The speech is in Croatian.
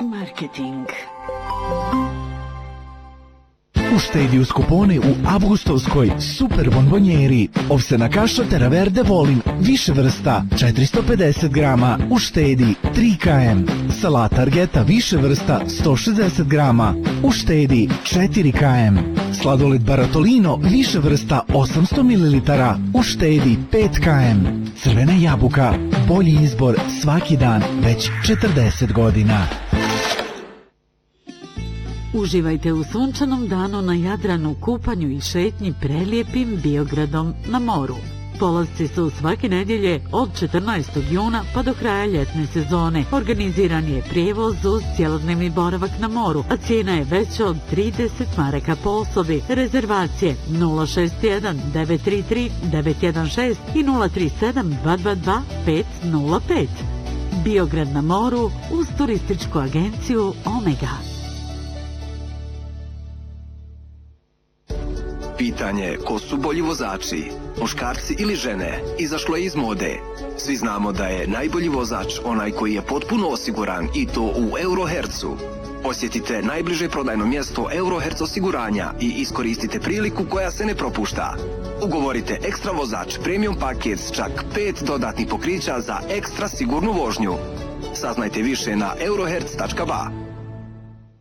Marketing. Uštedi uz kupone u avgustovskoj super bonbonjeri. Ovsena kaša Teraverde Volin, više vrsta, 450 grama. Uštedi 3 km. Salata Argeta, više vrsta, 160 grama. Uštedi 4 km. Sladoled Baratolino, više vrsta, 800 ml. Uštedi 5 km. Crvena jabuka, bolji izbor svaki dan, već 40 godina. Uživajte u sunčanom danu na Jadranu, kupanju i šetnji prelijepim Biogradom na moru. Polazci su svake nedjelje od 14. juna pa do kraja ljetne sezone. Organiziran je prijevoz uz cjelodnevni boravak na moru, a cijena je veća od 30 maraka po osobi. Rezervacije 061 933 916 i 037 222 505. Biograd na moru uz turističku agenciju Omega. Pitanje ko su bolji vozači, muškarci ili žene, izašlo je iz mode. Svi znamo da je najbolji vozač onaj koji je potpuno osiguran i to u Eurohercu. Posjetite najbliže prodajno mjesto Euroherc osiguranja i iskoristite priliku koja se ne propušta. Ugovorite ekstra vozač premium paket s čak 5 dodatnih pokrića za ekstra sigurnu vožnju. Saznajte više na euroherc.ba.